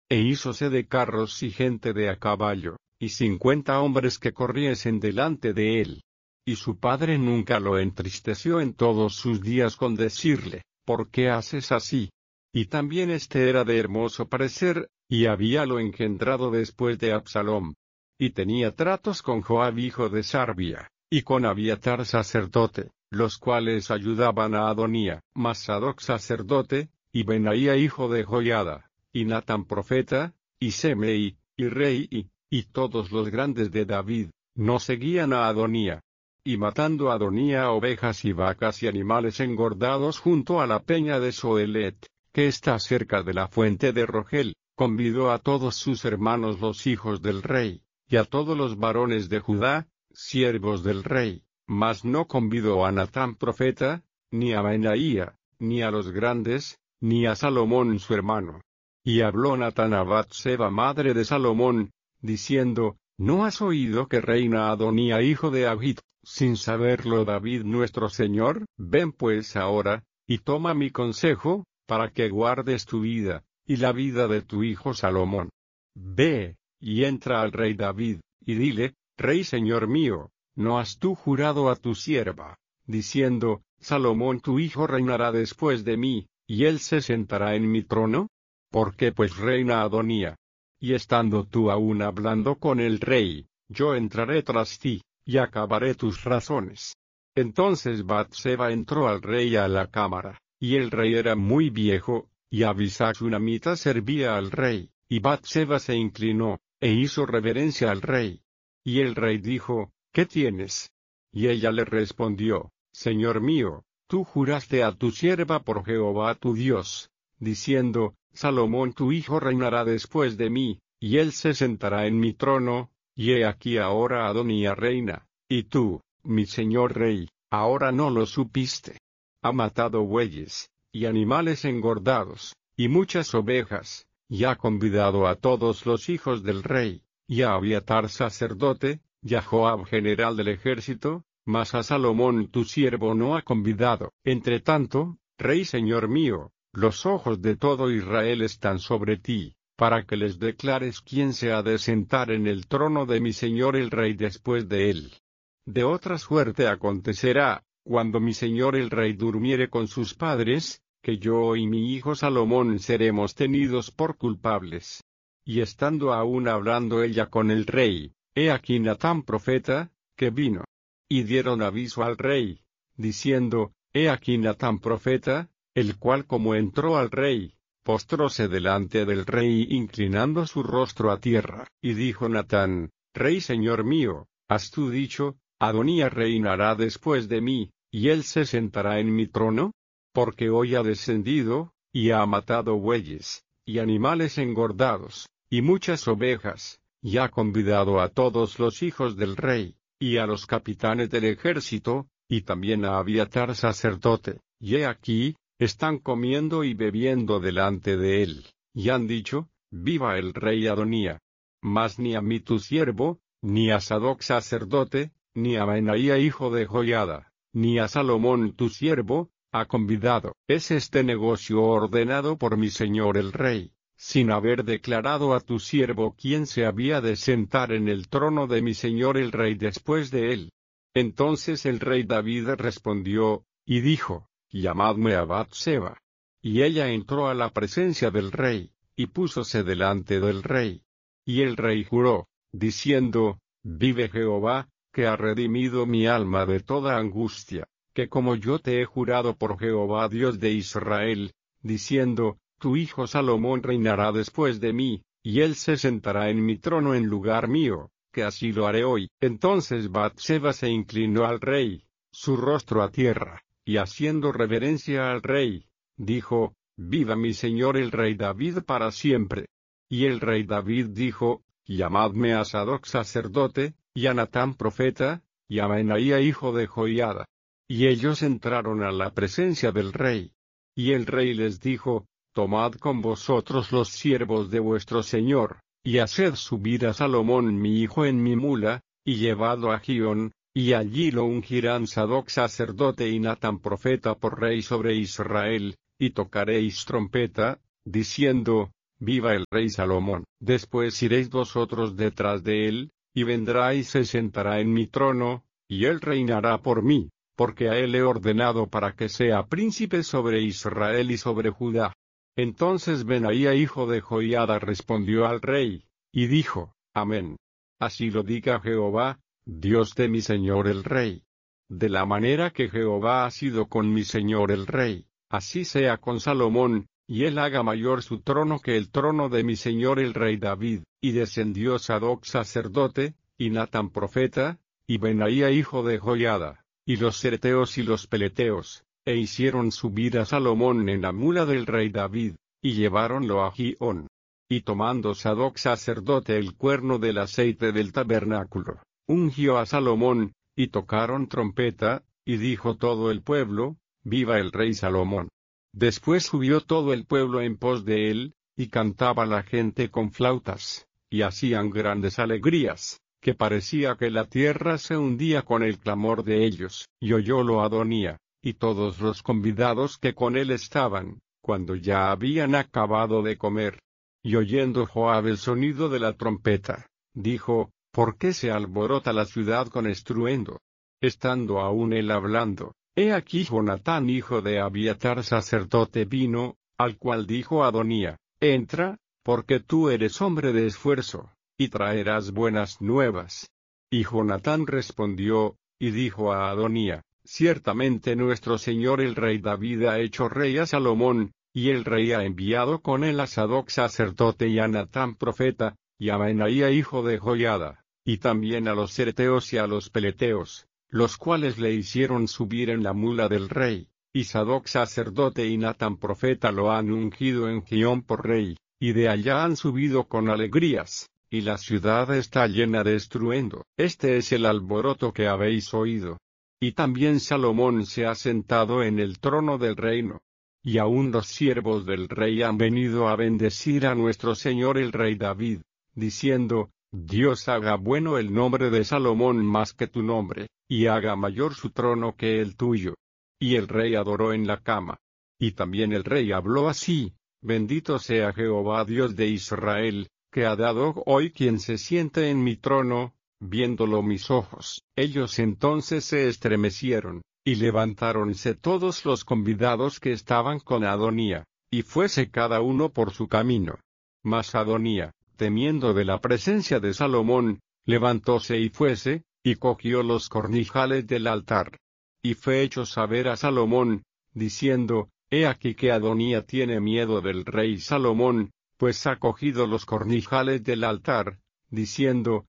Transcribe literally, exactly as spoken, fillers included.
e hízose de carros y gente de a caballo, y cincuenta hombres que corriesen delante de él. Y su padre nunca lo entristeció en todos sus días con decirle, ¿por qué haces así? Y también este era de hermoso parecer, y habíalo engendrado después de Absalom. Y tenía tratos con Joab hijo de Sarbia, y con Abiatar sacerdote, los cuales ayudaban a Adonía, mas Sadoc sacerdote, y Benaía hijo de Joiada, y Natán profeta, y Semei, y rey, y, y todos los grandes de David, no seguían a Adonía. Y matando a Adonía ovejas y vacas y animales engordados junto a la peña de Soelet, que está cerca de la fuente de Rogel, convidó a todos sus hermanos los hijos del rey, y a todos los varones de Judá, siervos del rey, mas no convidó a Natán profeta, ni a Benaía, ni a los grandes, ni a Salomón su hermano. Y habló Natán a Batseba madre de Salomón, diciendo, ¿no has oído que reina Adonía hijo de Agit, sin saberlo David nuestro señor? Ven pues ahora, y toma mi consejo, para que guardes tu vida, y la vida de tu hijo Salomón. Ve, y entra al rey David, y dile, Rey señor mío, ¿no has tú jurado a tu sierva, diciendo, Salomón tu hijo reinará después de mí, y él se sentará en mi trono? ¿Por qué pues reina Adonía? Y estando tú aún hablando con el rey, yo entraré tras ti, y acabaré tus razones. Entonces Batseba entró al rey a la cámara, y el rey era muy viejo, y Abisag sunamita servía al rey, y Batseba se inclinó, e hizo reverencia al rey. Y el rey dijo, ¿qué tienes? Y ella le respondió, Señor mío, tú juraste a tu sierva por Jehová tu Dios, diciendo, Salomón tu hijo reinará después de mí, y él se sentará en mi trono, y he aquí ahora Adonía reina, y tú, mi señor rey, ahora no lo supiste. Ha matado bueyes, y animales engordados, y muchas ovejas, y ha convidado a todos los hijos del rey, y a Abiatar sacerdote, y a Joab general del ejército, mas a Salomón tu siervo no ha convidado. Entre tanto, rey señor mío, los ojos de todo Israel están sobre ti, para que les declares quién se ha de sentar en el trono de mi señor el rey después de él. De otra suerte acontecerá, cuando mi señor el rey durmiere con sus padres, que yo y mi hijo Salomón seremos tenidos por culpables. Y estando aún hablando ella con el rey, he aquí Natán profeta, que vino. Y dieron aviso al rey, diciendo, he aquí Natán profeta, el cual como entró al rey, postróse delante del rey inclinando su rostro a tierra, y dijo Natán, Rey señor mío, ¿has tú dicho, Adonía reinará después de mí, y él se sentará en mi trono? Porque hoy ha descendido, y ha matado bueyes, y animales engordados, y muchas ovejas, y ha convidado a todos los hijos del rey, y a los capitanes del ejército, y también a Abiatar sacerdote, y he aquí, están comiendo y bebiendo delante de él, y han dicho, viva el rey Adonía. Mas ni a mí tu siervo, ni a Sadoc sacerdote, ni a Benaía hijo de Joiada, ni a Salomón tu siervo, ha convidado. Es este negocio ordenado por mi señor el rey, sin haber declarado a tu siervo quién se había de sentar en el trono de mi señor el rey después de él. Entonces el rey David respondió, y dijo, llamadme a Batseba. Y ella entró a la presencia del rey, y púsose delante del rey. Y el rey juró, diciendo, vive Jehová, que ha redimido mi alma de toda angustia, que como yo te he jurado por Jehová Dios de Israel, diciendo, tu hijo Salomón reinará después de mí, y él se sentará en mi trono en lugar mío, que así lo haré hoy. Entonces Batseba se inclinó al rey, su rostro a tierra, y haciendo reverencia al rey, dijo, viva mi señor el rey David para siempre. Y el rey David dijo, llamadme a Sadoc sacerdote, y a Natán profeta, y a Benaía hijo de Joiada. Y ellos entraron a la presencia del rey. Y el rey les dijo, tomad con vosotros los siervos de vuestro señor, y haced subir a Salomón mi hijo en mi mula, y llevadlo a Gión, y allí lo ungirán Sadoc sacerdote y Natán profeta por rey sobre Israel, y tocaréis trompeta, diciendo, viva el rey Salomón. Después iréis vosotros detrás de él, y vendrá y se sentará en mi trono, y él reinará por mí, porque a él he ordenado para que sea príncipe sobre Israel y sobre Judá. Entonces Benaía hijo de Joiada respondió al rey, y dijo, Amén. Así lo diga Jehová, Dios de mi señor el rey. De la manera que Jehová ha sido con mi señor el rey, así sea con Salomón, y él haga mayor su trono que el trono de mi señor el rey David. Y descendió Sadoc sacerdote, y Natán profeta, y Benaía hijo de Joiada, y los cereteos y los peleteos, e hicieron subir a Salomón en la mula del rey David, y lleváronlo a Gihón. Y tomando Sadoc sacerdote el cuerno del aceite del tabernáculo, ungió a Salomón, y tocaron trompeta, y dijo todo el pueblo, viva el rey Salomón. Después subió todo el pueblo en pos de él, y cantaba la gente con flautas, y hacían grandes alegrías, que parecía que la tierra se hundía con el clamor de ellos. Y oyólo Adonía, y todos los convidados que con él estaban, cuando ya habían acabado de comer. Y oyendo Joab el sonido de la trompeta, dijo, ¿por qué se alborota la ciudad con estruendo? Estando aún él hablando, he aquí Jonatán hijo de Abiatar sacerdote vino, al cual dijo Adonía, entra, porque tú eres hombre de esfuerzo, y traerás buenas nuevas. Y Jonatán respondió, y dijo a Adonía, ciertamente nuestro señor el rey David ha hecho rey a Salomón, y el rey ha enviado con él a Sadoc sacerdote y a Natán profeta, y a Benaía hijo de Joiada, y también a los cereteos y a los peleteos, los cuales le hicieron subir en la mula del rey, y Sadoc sacerdote y Natán profeta lo han ungido en Gihón por rey, y de allá han subido con alegrías, y la ciudad está llena de estruendo. Este es el alboroto que habéis oído. Y también Salomón se ha sentado en el trono del reino. Y aun los siervos del rey han venido a bendecir a nuestro señor el rey David, diciendo, Dios haga bueno el nombre de Salomón más que tu nombre, y haga mayor su trono que el tuyo. Y el rey adoró en la cama. Y también el rey habló así, bendito sea Jehová Dios de Israel, que ha dado hoy quien se siente en mi trono, viéndolo mis ojos. Ellos entonces se estremecieron, y levantáronse todos los convidados que estaban con Adonía, y fuese cada uno por su camino. Mas Adonía, temiendo de la presencia de Salomón, levantóse y fuese, y cogió los cornijales del altar. Y fue hecho saber a Salomón, diciendo, he aquí que Adonía tiene miedo del rey Salomón, pues ha cogido los cornijales del altar, diciendo,